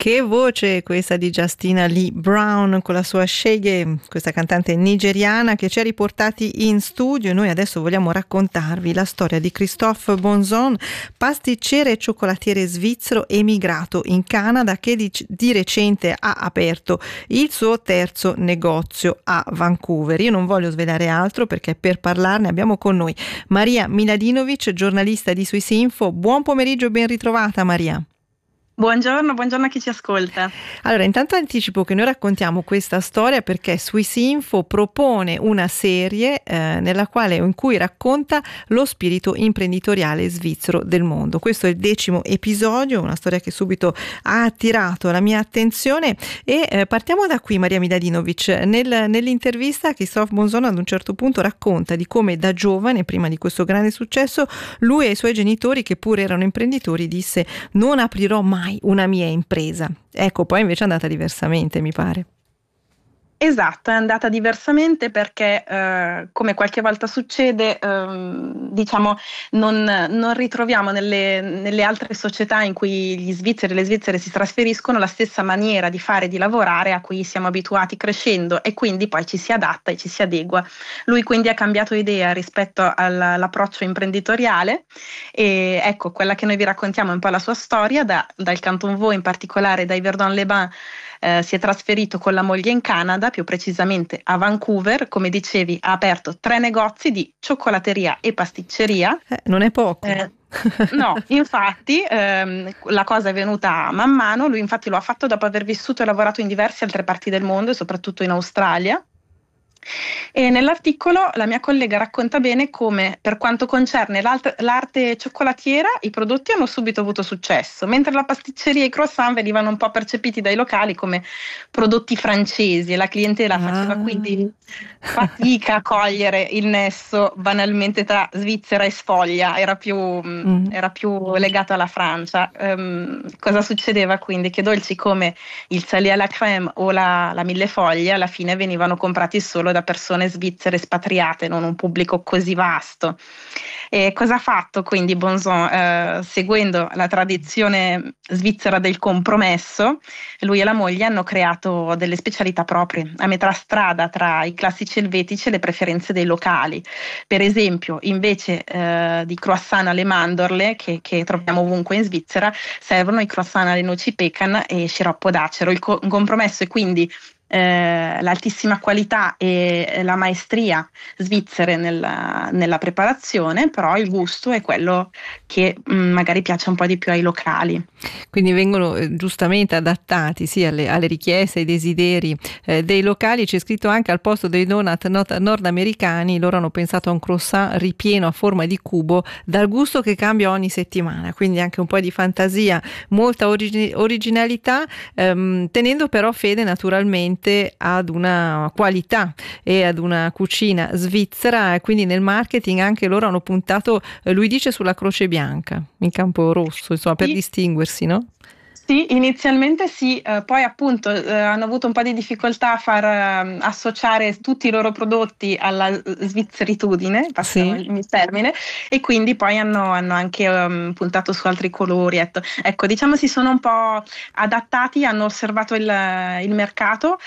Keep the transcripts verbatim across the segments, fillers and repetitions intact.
Che voce questa di Justina Lee Brown con la sua Shege, questa cantante nigeriana che ci ha riportati in studio. E noi adesso vogliamo raccontarvi la storia di Christophe Bonzon, pasticcere e cioccolatiere svizzero emigrato in Canada, che di, di recente ha aperto il suo terzo negozio a Vancouver. Io non voglio svelare altro perché per parlarne abbiamo con noi Maria Miladinovic, giornalista di Swissinfo. Buon pomeriggio, ben ritrovata Maria. Buongiorno, buongiorno a chi ci ascolta. Allora, intanto anticipo che noi raccontiamo questa storia perché Swissinfo propone una serie eh, nella quale in cui racconta lo spirito imprenditoriale svizzero del mondo. Questo è il decimo episodio, una storia che subito ha attirato la mia attenzione e eh, partiamo da qui. Maria Miladinovic, nel, nell'intervista Christophe Bonzon ad un certo punto racconta di come da giovane, prima di questo grande successo, lui e i suoi genitori, che pure erano imprenditori, disse: non aprirò mai una mia impresa. Ecco, poi invece è andata diversamente, mi pare. Esatto, è andata diversamente perché, eh, come qualche volta succede, ehm, diciamo, non, non ritroviamo nelle, nelle altre società in cui gli svizzeri e le svizzere si trasferiscono la stessa maniera di fare e di lavorare a cui siamo abituati crescendo, e quindi poi ci si adatta e ci si adegua. Lui quindi ha cambiato idea rispetto all'approccio imprenditoriale, e ecco, quella che noi vi raccontiamo è un po' la sua storia. Da, dal Canton Vaud, in particolare da Yverdon-les-Bains, Eh, si è trasferito con la moglie in Canada, più precisamente a Vancouver. Come dicevi, ha aperto tre negozi di cioccolateria e pasticceria. Eh, non è poco. Eh, no, infatti ehm, la cosa è venuta man mano. Lui infatti lo ha fatto dopo aver vissuto e lavorato in diverse altre parti del mondo, e soprattutto in Australia. E nell'articolo la mia collega racconta bene come, per quanto concerne l'arte cioccolatiera, i prodotti hanno subito avuto successo, mentre la pasticceria e i croissant venivano un po' percepiti dai locali come prodotti francesi, e la clientela ah. faceva quindi fatica a cogliere il nesso banalmente tra Svizzera e sfoglia, era più, mm. era più legato alla Francia. Um, cosa succedeva quindi? Che dolci come il salé à la crème o la, la millefoglie alla fine venivano comprati solo da persone svizzere espatriate, non un pubblico così vasto. E cosa ha fatto quindi Bonzon? Eh, seguendo la tradizione svizzera del compromesso, lui e la moglie hanno creato delle specialità proprie, a metà strada tra i classici elvetici e le preferenze dei locali. Per esempio, invece eh, di croissant alle mandorle, che, che troviamo ovunque in Svizzera, servono i croissant alle noci pecan e sciroppo d'acero. Il co- compromesso è quindi Eh, l'altissima qualità e la maestria svizzere nella, nella preparazione, però il gusto è quello che mh, magari piace un po' di più ai locali. Quindi vengono eh, giustamente adattati sì, alle, alle richieste, ai desideri eh, dei locali. C'è scritto anche: al posto dei donut not- nordamericani loro hanno pensato a un croissant ripieno a forma di cubo dal gusto che cambia ogni settimana, quindi anche un po' di fantasia, molta origi- originalità, ehm, tenendo però fede naturalmente ad una qualità e ad una cucina svizzera. E quindi nel marketing anche loro hanno puntato, lui dice, sulla croce bianca in campo rosso, insomma, per sì. distinguersi, no? Sì, inizialmente sì, eh, poi appunto eh, hanno avuto un po' di difficoltà a far eh, associare tutti i loro prodotti alla svizzeritudine, passano sì. il termine, e quindi poi hanno, hanno anche um, puntato su altri colori. Ecco. ecco, diciamo si sono un po' adattati, hanno osservato il, il mercato,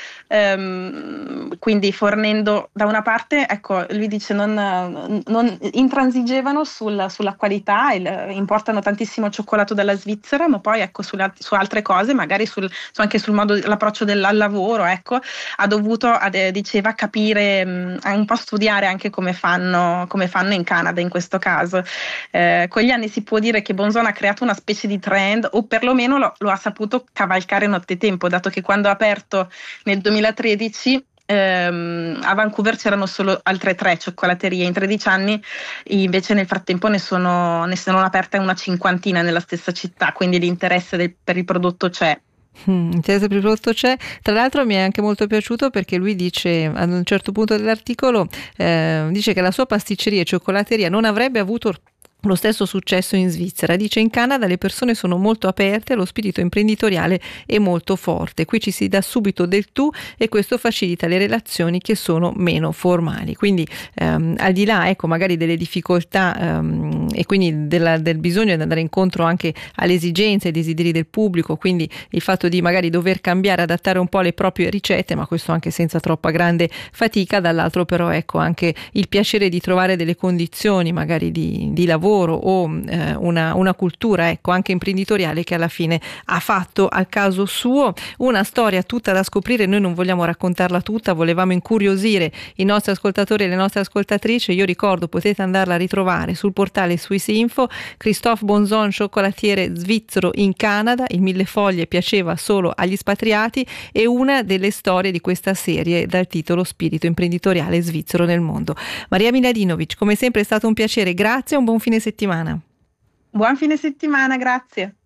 ehm, quindi fornendo da una parte, ecco, lui dice non, non intransigevano sul, sulla qualità, il, importano tantissimo cioccolato dalla Svizzera, ma poi ecco sulla su altre cose, magari sul, su anche sul modo, l'approccio del al lavoro, ecco, ha dovuto, ad, diceva, capire, mh, un po' studiare anche come fanno, come fanno in Canada in questo caso. Eh, con gli anni si può dire che Bonzon ha creato una specie di trend, o perlomeno lo, lo ha saputo cavalcare nottetempo, dato che quando ha aperto nel duemilatredici ehm, a Vancouver c'erano solo altre tre cioccolaterie. In tredici anni invece nel frattempo ne sono, ne sono aperte una cinquantina nella stessa città, quindi l'interesse del, per il prodotto c'è. Mm, interesse per il prodotto c'è. Tra l'altro mi è anche molto piaciuto perché lui dice ad un certo punto dell'articolo, eh, dice che la sua pasticceria e cioccolateria non avrebbe avuto Lo stesso successo in Svizzera. Dice: in Canada le persone sono molto aperte, lo spirito imprenditoriale è molto forte. Qui ci si dà subito del tu e questo facilita le relazioni che sono meno formali. Quindi ehm, al di là, ecco, magari delle difficoltà ehm, e quindi della, del bisogno di andare incontro anche alle esigenze e ai desideri del pubblico, quindi il fatto di magari dover cambiare, adattare un po' le proprie ricette, ma questo anche senza troppa grande fatica. Dall'altro però ecco anche il piacere di trovare delle condizioni magari di, di lavoro o eh, una, una cultura ecco anche imprenditoriale che alla fine ha fatto al caso suo. Una storia tutta da scoprire, noi non vogliamo raccontarla tutta, volevamo incuriosire i nostri ascoltatori e le nostre ascoltatrici. Io ricordo, potete andarla a ritrovare sul portale Swiss Info. Christophe Bonzon, cioccolatiere svizzero in Canada, il millefoglie piaceva solo agli spatriati, è una delle storie di questa serie dal titolo Spirito imprenditoriale svizzero nel mondo. Maria Miladinovic, come sempre è stato un piacere, grazie e un buon fine settimana. Buon fine settimana, grazie.